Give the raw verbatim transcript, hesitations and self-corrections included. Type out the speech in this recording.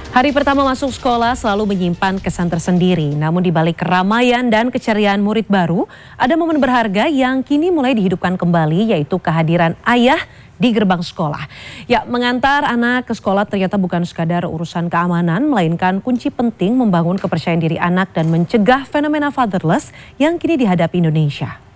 Hari pertama masuk sekolah selalu menyimpan kesan tersendiri. Namun di balik keramaian dan keceriaan murid baru, ada momen berharga yang kini mulai dihidupkan kembali, yaitu kehadiran ayah di gerbang sekolah. Ya, mengantar anak ke sekolah ternyata bukan sekadar urusan keamanan, melainkan kunci penting membangun kepercayaan diri anak dan mencegah fenomena fatherless yang kini dihadapi Indonesia.